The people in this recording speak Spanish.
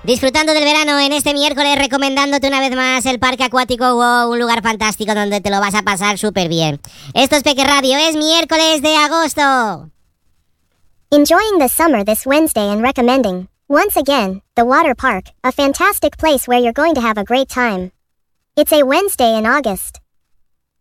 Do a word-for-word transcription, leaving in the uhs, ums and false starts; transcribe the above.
Disfrutando del verano en este miércoles, recomendándote una vez más el Parque Acuático Wow, un lugar fantástico donde te lo vas a pasar súper bien. Esto es Peque Radio, es miércoles de agosto. Enjoying the summer this Wednesday and recommending, once again, the water park, a fantastic place where you're going to have a great time. It's a Wednesday in August,